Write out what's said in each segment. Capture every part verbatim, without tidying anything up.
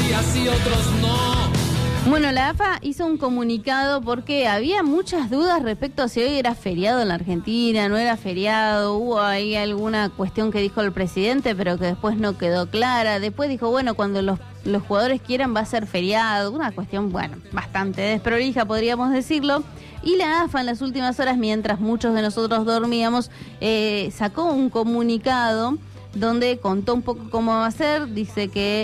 días y otros no. Bueno, la A F A hizo un comunicado porque había muchas dudas respecto a si hoy era feriado en la Argentina, no era feriado, hubo ahí alguna cuestión que dijo el presidente, pero que después no quedó clara. Después dijo, bueno, cuando los, los jugadores quieran va a ser feriado, una cuestión, bueno, bastante desprolija, podríamos decirlo. Y la A F A en las últimas horas, mientras muchos de nosotros dormíamos, eh, sacó un comunicado donde contó un poco cómo va a ser. Dice que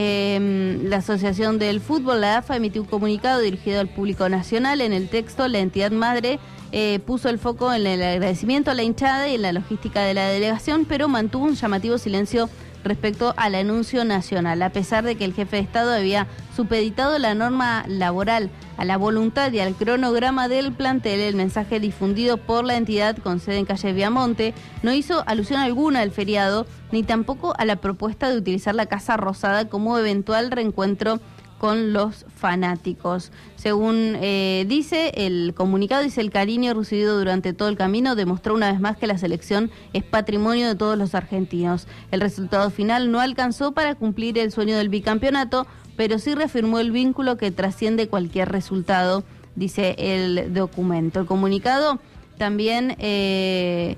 eh, la Asociación del Fútbol, la A F A, emitió un comunicado dirigido al público nacional. En el texto, la entidad madre eh, puso el foco en el agradecimiento a la hinchada y en la logística de la delegación, pero mantuvo un llamativo silencio respecto al anuncio nacional, a pesar de que el jefe de Estado había supeditado la norma laboral a la voluntad y al cronograma del plantel. El mensaje difundido por la entidad con sede en calle Viamonte no hizo alusión alguna al feriado, ni tampoco a la propuesta de utilizar la Casa Rosada como eventual reencuentro con los fanáticos. Según eh, dice el comunicado, dice el cariño recibido durante todo el camino demostró una vez más que la selección es patrimonio de todos los argentinos. El resultado final no alcanzó para cumplir el sueño del bicampeonato, pero sí reafirmó el vínculo que trasciende cualquier resultado, dice el documento. El comunicado también eh,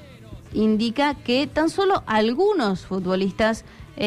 indica que tan solo algunos futbolistas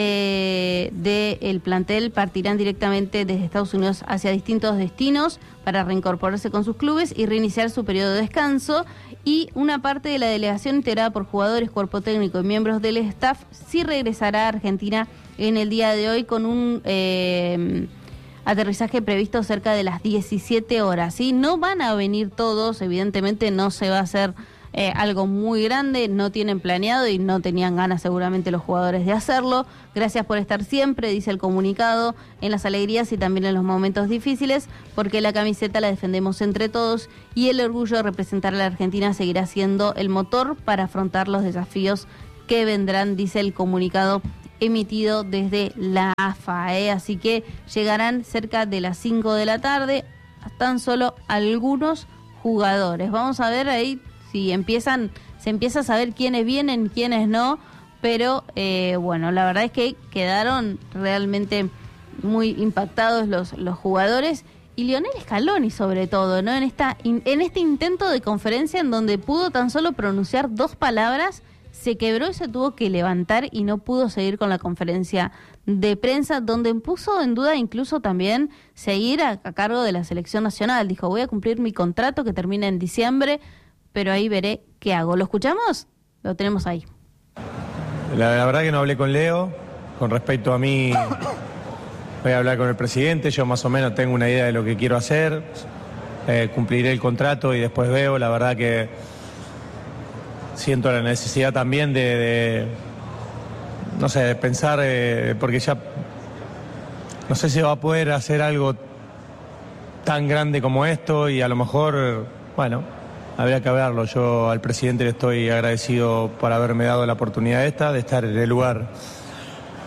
Eh, del plantel partirán directamente desde Estados Unidos hacia distintos destinos para reincorporarse con sus clubes y reiniciar su periodo de descanso, y una parte de la delegación integrada por jugadores, cuerpo técnico y miembros del staff sí regresará a Argentina en el día de hoy con un eh, aterrizaje previsto cerca de las diecisiete horas. ¿Sí? No van a venir todos, evidentemente no se va a hacer Eh, algo muy grande, no tienen planeado y no tenían ganas seguramente los jugadores de hacerlo. Gracias por estar siempre, dice el comunicado, en las alegrías y también en los momentos difíciles, porque la camiseta la defendemos entre todos y el orgullo de representar a la Argentina seguirá siendo el motor para afrontar los desafíos que vendrán, dice el comunicado emitido desde la A F A. ¿eh? Así que llegarán cerca de las cinco de la tarde tan solo algunos jugadores. Vamos a ver ahí si empiezan, se empieza a saber quiénes vienen, quiénes no, pero eh, bueno, la verdad es que quedaron realmente muy impactados los, los jugadores y Lionel Scaloni sobre todo, ¿no? En esta en este intento de conferencia en donde pudo tan solo pronunciar dos palabras, se quebró y se tuvo que levantar y no pudo seguir con la conferencia de prensa, donde puso en duda incluso también seguir a, a cargo de la selección nacional. Dijo, voy a cumplir mi contrato que termina en diciembre, pero ahí veré qué hago. ¿Lo escuchamos? Lo tenemos ahí. La, la verdad que no hablé con Leo. Con respecto a mí, voy a hablar con el presidente. Yo más o menos tengo una idea de lo que quiero hacer. Eh, cumpliré el contrato y después veo. La verdad que siento la necesidad también de, de no sé, de pensar, eh, porque ya no sé si va a poder hacer algo tan grande como esto y a lo mejor, bueno, habría que verlo. Yo al presidente le estoy agradecido por haberme dado la oportunidad esta de estar en el lugar